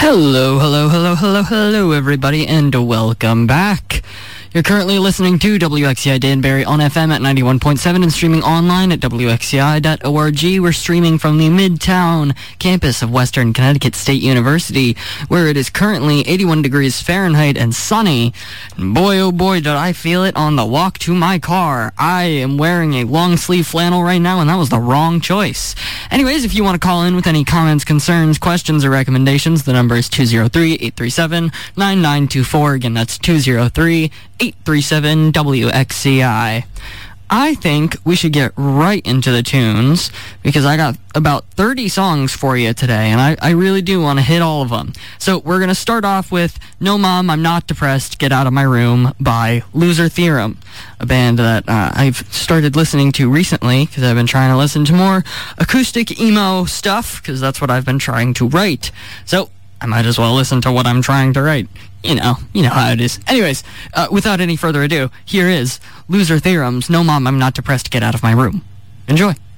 Hello, everybody, and welcome back. You're currently listening to WXCI Danbury on FM at 91.7 and streaming online at WXCI.org. We're streaming from the Midtown campus of Western Connecticut State University, where it is currently 81 degrees Fahrenheit and sunny. And boy, oh boy, did I feel it on the walk to my car. I am wearing a long-sleeve flannel right now, and that was the wrong choice. Anyways, if you want to call in with any comments, concerns, questions, or recommendations, the number is 203-837-9924. Again, that's 203-837-WXCI. I think we should get right into the tunes, because I got about 30 songs for you today, and I really do want to hit all of them. So we're going to start off with No Mom, I'm Not Depressed, Get Out of My Room by Loser Theorem, a band that I've started listening to recently, because I've been trying to listen to more acoustic emo stuff, because that's what I've been trying to write. So I might as well listen to what I'm trying to write. You know how it is. Anyways, without any further ado, here is Loser Theorem's No Mom, I'm Not Depressed, Get Out of My Room. Enjoy.